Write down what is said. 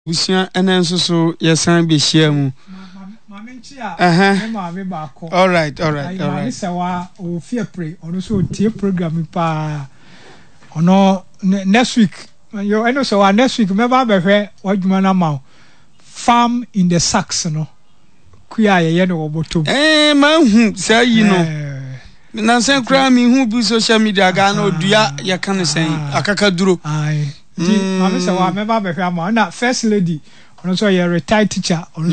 Busia enenso so yesan be hia mu. All right. Se wa o fear pray ono so tie program pa ono next week yo eno so wa next week me ba be hwe wadwuma na ma farm in the sacks no kuya ye no obotom man hu say yi no na sen kra mi hu bi social media ga na odua ye kan sen akaka duro ai di ma me se wa me ba be hwe ama na first lady ono so ye retired teacher